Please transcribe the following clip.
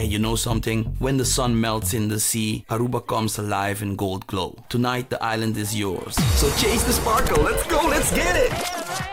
Hey, you know something? When the sun melts in the sea, Aruba comes alive in gold glow. Tonight the island is yours. So chase the sparkle. Let's go, let's get it!